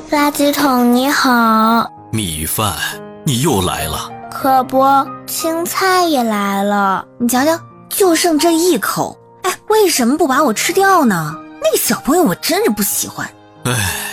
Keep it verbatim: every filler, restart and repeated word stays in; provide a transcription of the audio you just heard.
垃圾桶你好。 米饭，你又来了。 可不，青菜也来了。 你瞧瞧，就剩这一口，哎，为什么不把我吃掉呢？那个小朋友我真是不喜欢。 哎，